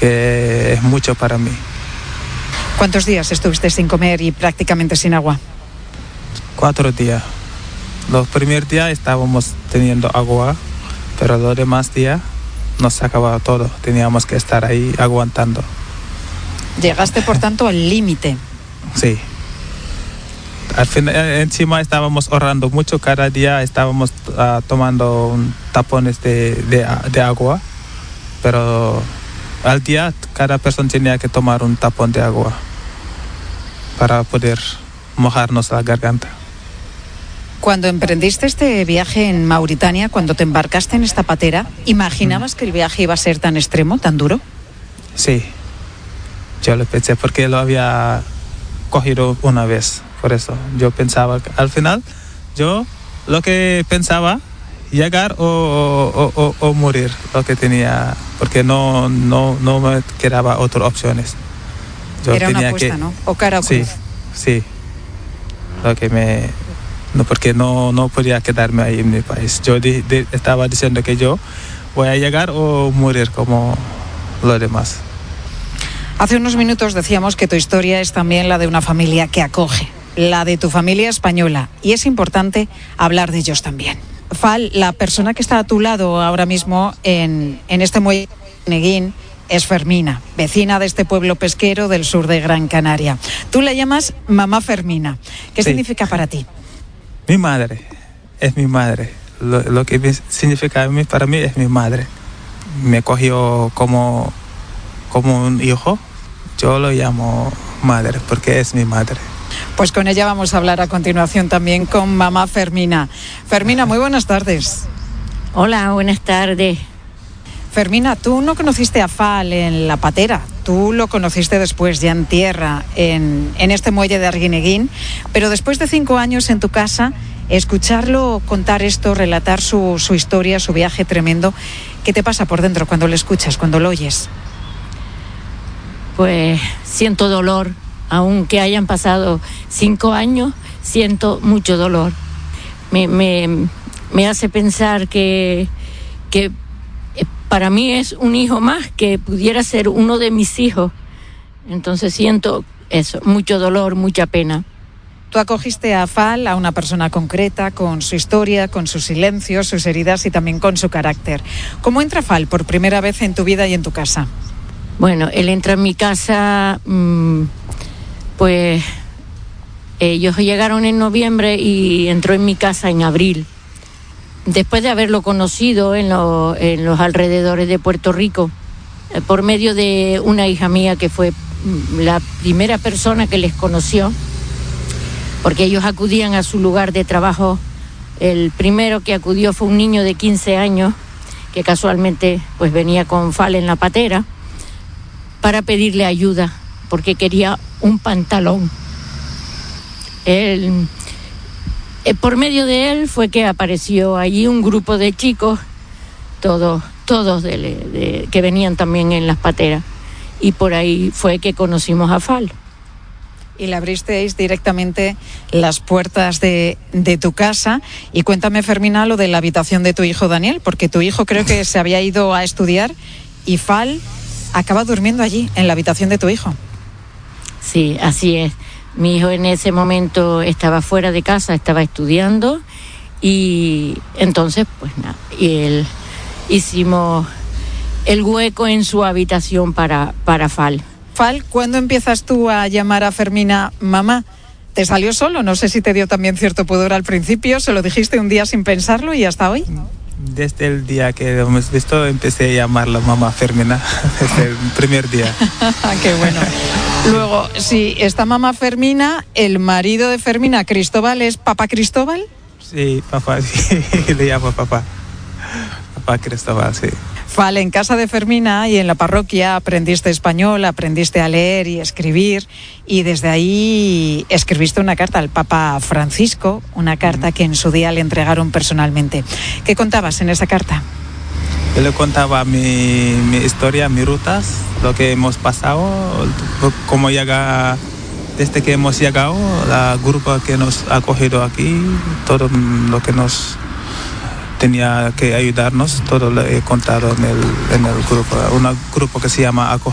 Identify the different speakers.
Speaker 1: que es mucho para mí.
Speaker 2: ¿Cuántos días estuviste sin comer y prácticamente sin agua?
Speaker 1: 4 días. Los primeros días estábamos teniendo agua, pero los demás días nos acababa todo. Teníamos que estar ahí aguantando.
Speaker 2: Llegaste, por tanto, al límite.
Speaker 1: Sí. Al final, encima estábamos ahorrando mucho. Cada día estábamos tomando tapones de agua, pero al día cada persona tenía que tomar un tapón de agua para poder mojarnos la garganta.
Speaker 2: Cuando emprendiste este viaje en Mauritania, cuando te embarcaste en esta patera, ¿imaginabas que el viaje iba a ser tan extremo, tan duro?
Speaker 1: Sí, yo lo pensé porque lo había cogido una vez, por eso yo pensaba que al final yo lo que pensaba llegar o morir, lo que tenía, porque no me quedaba otras opciones. Yo
Speaker 2: era
Speaker 1: tenía
Speaker 2: una apuesta, ¿no? O cara o cruz.
Speaker 1: Sí, lo que no, porque no podía quedarme ahí en mi país. Yo estaba diciendo que yo voy a llegar o morir como los demás.
Speaker 2: Hace unos minutos decíamos que tu historia es también la de una familia que acoge, la de tu familia española, y es importante hablar de ellos también. Fal, la persona que está a tu lado ahora mismo en este muelle de Neguín es Fermina, vecina de este pueblo pesquero del sur de Gran Canaria. Tú la llamas mamá Fermina. ¿Qué significa para ti?
Speaker 1: Mi madre, es mi madre. Lo que significa para mí es mi madre. Me cogió como un hijo. Yo lo llamo madre porque es mi madre.
Speaker 2: Pues con ella vamos a hablar a continuación también con mamá Fermina. Fermina, muy buenas tardes.
Speaker 3: Hola, buenas tardes.
Speaker 2: Fermina, tú no conociste a Fal en la patera, tú lo conociste después, ya en tierra, en este muelle de Arguineguín, pero después de 5 años en tu casa, escucharlo contar esto, relatar su historia, su viaje tremendo, ¿qué te pasa por dentro cuando lo escuchas, cuando lo oyes?
Speaker 3: Pues siento dolor, aunque hayan pasado 5 años, siento mucho dolor. Me hace pensar que para mí es un hijo más, que pudiera ser uno de mis hijos. Entonces siento eso, mucho dolor, mucha pena.
Speaker 2: Tú acogiste a Fal, a una persona concreta, con su historia, con sus silencios, sus heridas y también con su carácter. ¿Cómo entra Fal por primera vez en tu vida y en tu casa?
Speaker 3: Bueno, él entra en mi casa, pues ellos llegaron en noviembre y entró en mi casa en abril. Después de haberlo conocido en los alrededores de Puerto Rico, por medio de una hija mía que fue la primera persona que les conoció, porque ellos acudían a su lugar de trabajo. El primero que acudió fue un niño de 15 años, que casualmente pues venía con Fal en la patera, para pedirle ayuda, porque quería un pantalón. Por medio de él fue que apareció allí un grupo de chicos, todos que venían también en las pateras, y por ahí fue que conocimos a Fal.
Speaker 2: Y le abristeis directamente las puertas de tu casa. Y cuéntame, Fermina, lo de la habitación de tu hijo Daniel, porque tu hijo creo que se había ido a estudiar y Fal acaba durmiendo allí, en la habitación de tu hijo.
Speaker 3: Sí, así es. Mi hijo en ese momento estaba fuera de casa, estaba estudiando, y entonces, pues nada, hicimos el hueco en su habitación para Fal.
Speaker 2: Fal, ¿cuándo empiezas tú a llamar a Fermina mamá? ¿Te salió solo? No sé si te dio también cierto pudor al principio, se lo dijiste un día sin pensarlo y hasta hoy.
Speaker 1: Desde el día que lo hemos visto empecé a llamarla mamá Fermina, desde el primer día.
Speaker 2: Qué bueno. Luego, si está mamá Fermina, el marido de Fermina, Cristóbal, ¿es papá Cristóbal?
Speaker 1: Sí, papá, sí, le llamo papá. Papá Cristóbal, sí.
Speaker 2: Fal, en casa de Fermina y en la parroquia aprendiste español, aprendiste a leer y escribir, y desde ahí escribiste una carta al Papa Francisco, una carta que en su día le entregaron personalmente. ¿Qué contabas en esa carta?
Speaker 1: Yo le contaba mi historia, mis rutas, lo que hemos pasado, cómo llega, desde que hemos llegado, la grupo que nos ha acogido aquí, todo lo que nos tenía que ayudarnos, todo lo he contado en el grupo, un grupo que se llama